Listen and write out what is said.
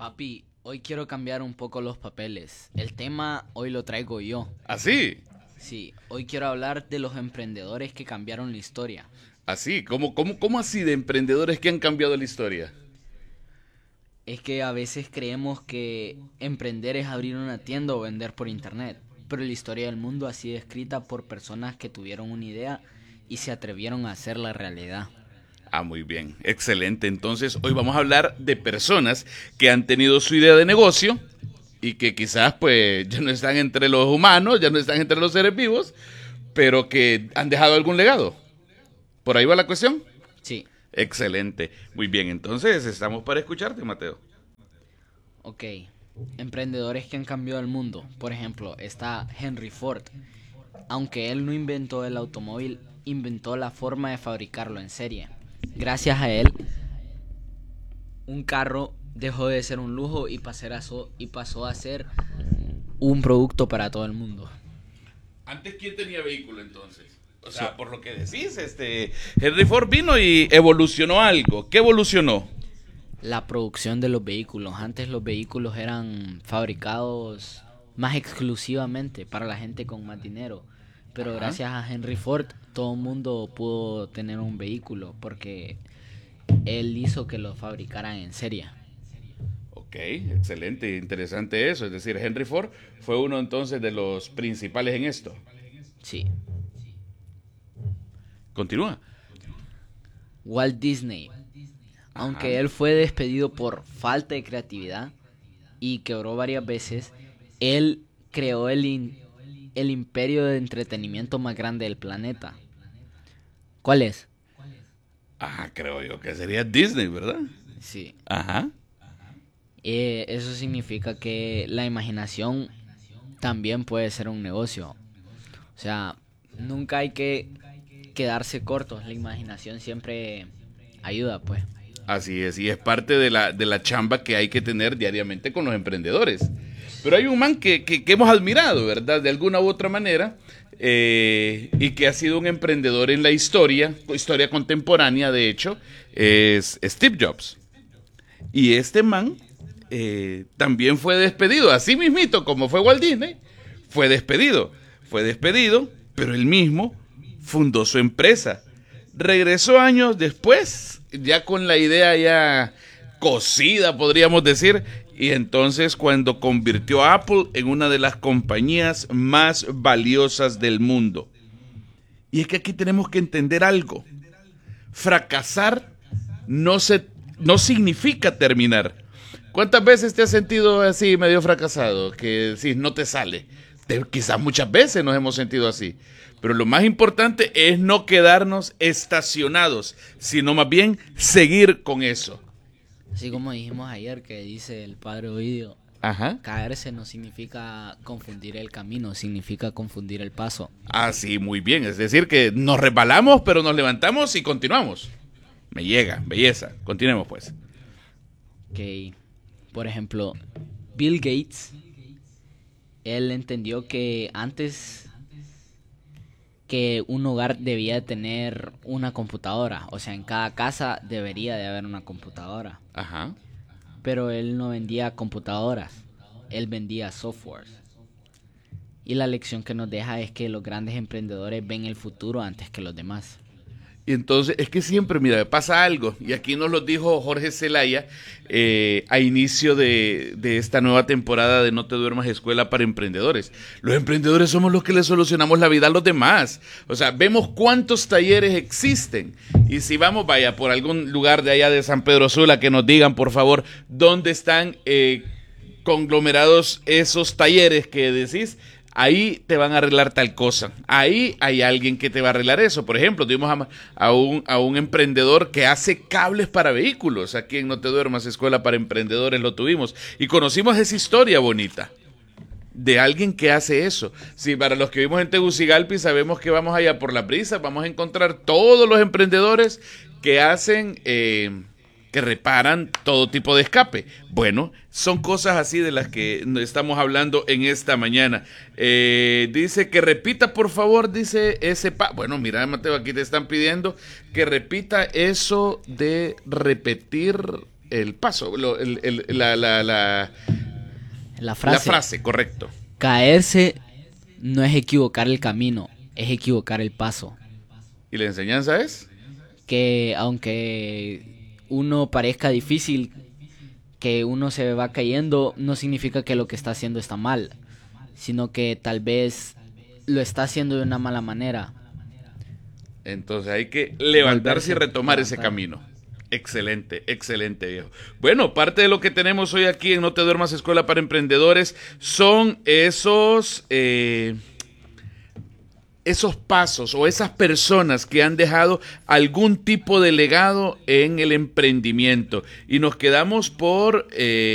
Papi, hoy quiero cambiar un poco los papeles. El tema hoy lo traigo yo. ¿Así? Sí, hoy quiero hablar de los emprendedores que cambiaron la historia. ¿Así? ¿Cómo así de emprendedores que han cambiado la historia? Es que a veces creemos que emprender es abrir una tienda o vender por internet, pero la historia del mundo ha sido escrita por personas que tuvieron una idea y se atrevieron a hacerla realidad. Ah, muy bien, excelente. Entonces, hoy vamos a hablar de personas que han tenido su idea de negocio y que quizás pues ya no están entre los humanos, ya no están entre los seres vivos, pero que han dejado algún legado. ¿Por ahí va la cuestión? Sí, Excelente. Muy bien, entonces estamos para escucharte, Mateo. ok. Emprendedores que han cambiado el mundo. Por ejemplo, está Henry Ford. Aunque él no inventó el automóvil, inventó la forma de fabricarlo en serie. Gracias a él, un carro dejó de ser un lujo y pasó a ser un producto para todo el mundo. Antes, ¿quién tenía vehículo entonces? O sea, por lo que decís, Henry Ford vino y evolucionó algo. ¿Qué evolucionó? La producción de los vehículos. Antes los vehículos eran fabricados más exclusivamente para la gente con más dinero. Pero Ajá. gracias a Henry Ford, todo el mundo pudo tener un vehículo porque él hizo que lo fabricaran en serie. Ok, excelente, interesante eso. Es decir, Henry Ford fue uno entonces de los principales en esto. Sí. Continúa. Walt Disney. Ajá. Aunque él fue despedido por falta de creatividad y quebró varias veces, él creó el imperio de entretenimiento más grande del planeta. ¿Cuál es? Ajá, creo yo que sería Disney, ¿verdad? Sí. Ajá. Eso significa que la imaginación también puede ser un negocio. O sea, nunca hay que quedarse cortos. La imaginación siempre ayuda, pues. Así es, y es parte de la chamba que hay que tener diariamente con los emprendedores. Pero hay un man que hemos admirado, ¿verdad? De alguna u otra manera, y que ha sido un emprendedor en la historia contemporánea, de hecho, es Steve Jobs. Y este man también fue despedido, así mismito como fue Walt Disney, fue despedido. Fue despedido, pero él mismo fundó su empresa. Regresó años después, ya con la idea ya cocida, podríamos decir, y entonces cuando convirtió a Apple en una de las compañías más valiosas del mundo. Y es que aquí tenemos que entender algo. Fracasar no significa terminar. ¿Cuántas veces te has sentido así medio fracasado? Que si no te sale. Quizás muchas veces nos hemos sentido así. Pero lo más importante es no quedarnos estacionados, sino más bien seguir con eso. Así como dijimos ayer que dice el padre Ovidio, Ajá. caerse no significa confundir el camino, significa confundir el paso. Así, muy bien. Es decir, que nos resbalamos, pero nos levantamos y continuamos. Me llega, belleza. Continuemos pues. Que, por ejemplo, Bill Gates, él entendió que antes que un hogar debía tener una computadora, o sea, en cada casa debería de haber una computadora. Ajá. Pero él no vendía computadoras, él vendía softwares. Y la lección que nos deja es que los grandes emprendedores ven el futuro antes que los demás. Y entonces, es que siempre, mira, pasa algo, y aquí nos lo dijo Jorge Zelaya a inicio de esta nueva temporada de No te duermas, escuela para emprendedores. Los emprendedores somos los que le solucionamos la vida a los demás. O sea, vemos cuántos talleres existen, y si vamos, vaya, por algún lugar de allá de San Pedro Sula, que nos digan, por favor, dónde están conglomerados esos talleres que decís. Ahí te van a arreglar tal cosa. Ahí hay alguien que te va a arreglar eso. Por ejemplo, tuvimos a un emprendedor que hace cables para vehículos. Aquí en No te duermas, escuela para emprendedores, lo tuvimos. Y conocimos esa historia bonita de alguien que hace eso. Sí, para los que vivimos en Tegucigalpa y sabemos que vamos allá por la brisa, vamos a encontrar todos los emprendedores que hacen... que reparan todo tipo de escape. Bueno, son cosas así de las que estamos hablando en esta mañana. Dice que repita, por favor, dice bueno, mira, Mateo, aquí te están pidiendo que repita eso de repetir el paso, La frase. la frase, correcto. Caerse no es equivocar el camino, es equivocar el paso. ¿Y la enseñanza es? Que aunque uno parezca difícil, que uno se va cayendo, no significa que lo que está haciendo está mal, sino que tal vez lo está haciendo de una mala manera. Entonces hay que levantarse y retomar ese levantar. camino. Excelente, excelente, viejo. Bueno, parte de lo que tenemos hoy aquí en No Te Duermas Escuela para Emprendedores son esos pasos o esas personas que han dejado algún tipo de legado en el emprendimiento. Y nos quedamos por